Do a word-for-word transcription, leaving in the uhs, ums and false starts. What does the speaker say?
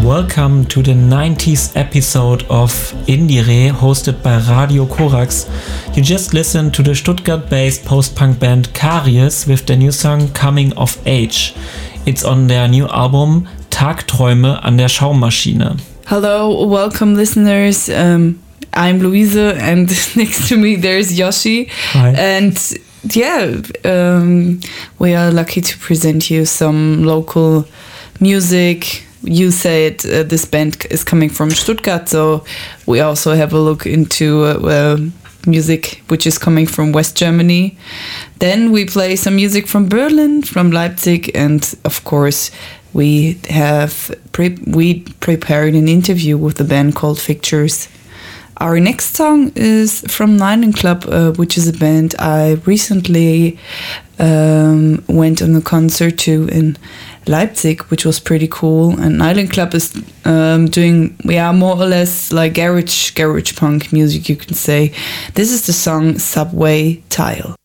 Welcome to the ninetieth episode of Indire, hosted by Radio Korax. You just listened to the Stuttgart-based post-punk band Karies with their new song Coming of Age. It's on their new album Tagträume an der Schaummaschine. Hello, welcome listeners. Um, I'm Luise and next to me there's Yoshi. Hi. And yeah, um, we are lucky to present you some local music. You said uh, this band is coming from Stuttgart, so we also have a look into uh, uh, music which is coming from West Germany. Then we play some music from Berlin, from Leipzig, and of course we have pre- we prepared an interview with a band called Fictures. Our next song is from Nylon Club, uh, which is a band I recently um, went on a concert to in Leipzig, which was pretty cool. And Nylon Club is um, doing, yeah, more or less like garage, garage punk music, you can say. This is the song Subway Tile.